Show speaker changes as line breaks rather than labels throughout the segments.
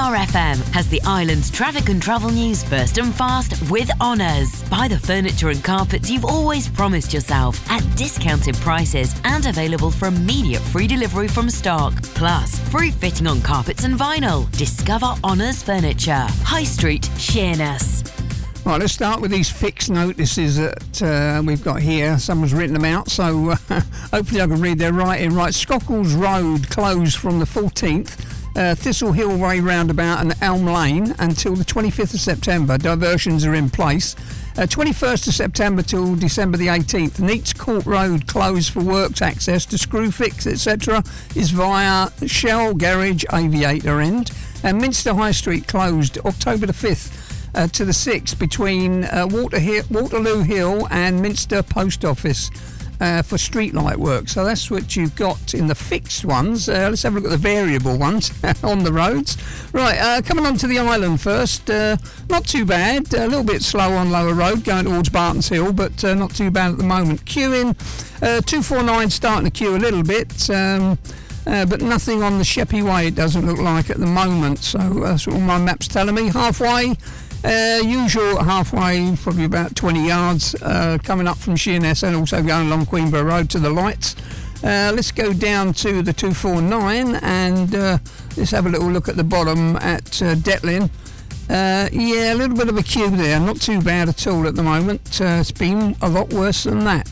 BRFM has the island's traffic and travel news first and fast with Honours. Buy the furniture and carpets you've always promised yourself at discounted prices and available for immediate free delivery from stock. Plus, free fitting on carpets and vinyl. Discover Honours Furniture. High Street, Sheerness.
Right, let's start with these fixed notices that we've got here. Someone's written them out, so hopefully I can read their writing. Right, Scockles Road closed from the 14th. Thistle Hill Way roundabout and Elm Lane until the 25th of September. Diversions are in place. 21st of September till December the 18th. Neats Court Road closed for works access to Screwfix, etc. is via Shell Garage Aviator End. And Minster High Street closed October the 5th to the 6th between Waterloo Hill and Minster Post Office. For streetlight work. So that's what you've got in the fixed ones. Let's have a look at the variable ones on the roads. Right, coming on to the island first. Not too bad. A little bit slow on Lower Road going towards Barton's Hill, but not too bad at the moment. Queuing, 249 starting to queue a little bit. But nothing on the Sheppey Way, it doesn't look like at the moment. So that's what all my map's telling me. Halfway. Usual halfway, probably about 20 yards, coming up from Sheerness and also going along Queenborough Road to the lights. Let's go down to the 249 and let's have a little look at the bottom at Detlin. Yeah, a little bit of a queue there, not too bad at all at the moment. It's been a lot worse than that.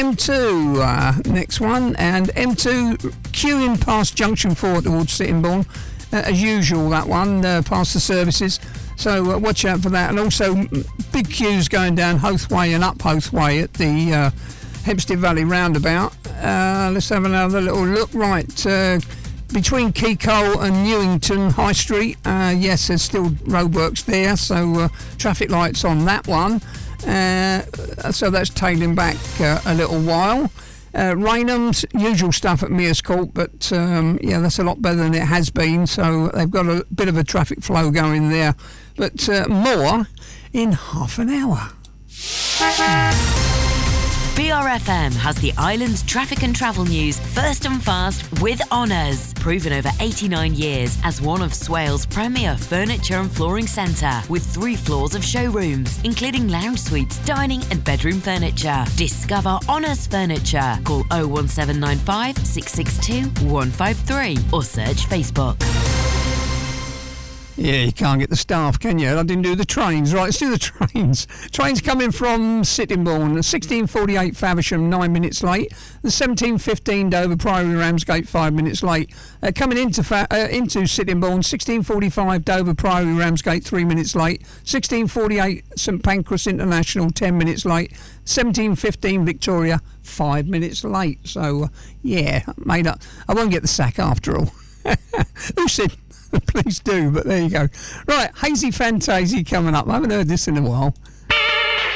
M2, next one, and M2 queuing past Junction 4 towards Sittingbourne. As usual, that one, past the services. So watch out for that. And also big queues going down Hoathway and up Hoathway at the Hempstead Valley roundabout. Let's have another little look. Right, between Keykole and Newington High Street, yes, there's still roadworks there, so traffic lights on that one. So that's tailing back a little while. Raynham's, usual stuff at Mears Court, but yeah, that's a lot better than it has been, so they've got a bit of a traffic flow going there, but more in half an hour.
BRFM has the island's traffic and travel news first and fast with Honours. Proven over 89 years as one of Swale's premier furniture and flooring centre with 3 floors of showrooms, including lounge suites, dining and bedroom furniture. Discover Honours Furniture. Call 01795 662 153 or search Facebook.
Yeah, you can't get the staff, can you? I didn't do the trains. Right, let's do the trains. Trains coming from Sittingbourne. 16:48 Faversham, 9 minutes late. The 17:15 Dover Priory Ramsgate, 5 minutes late. Coming into Sittingbourne, 16:45 Dover Priory Ramsgate, 3 minutes late. 16:48 St Pancras International, 10 minutes late. 17:15 Victoria, 5 minutes late. So, yeah, made up. I won't get the sack after all. Who said... Please do, but there you go. Right, Hazy Fantasy coming up. I haven't heard this in a while.